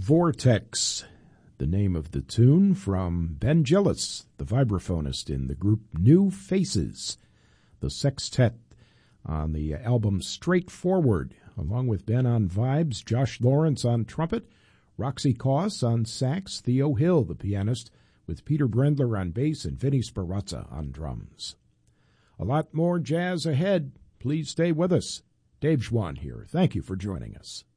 Vortex, the name of the tune, from Ben Gillis, the vibraphonist in the group New Faces, the sextet on the album Straightforward, along with Ben on vibes, Josh Lawrence on trumpet, Roxy Coss on sax, Theo Hill, the pianist, with Peter Brendler on bass and Vinny Sparazza on drums. A lot more jazz ahead. Please stay with us. Dave Schwann here. Thank you for joining us.